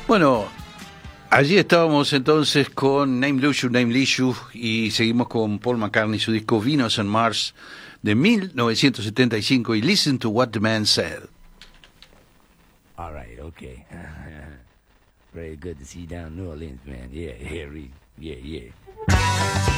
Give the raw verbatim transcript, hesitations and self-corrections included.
Bueno, allí estábamos entonces con Name Lushu, Name Lishu y seguimos con Paul McCartney, su disco Venus on Mars de mil novecientos setenta y cinco y Listen to What the Man Said. All right, okay. Very good to see you down in New Orleans, man. Yeah, yeah, yeah, yeah.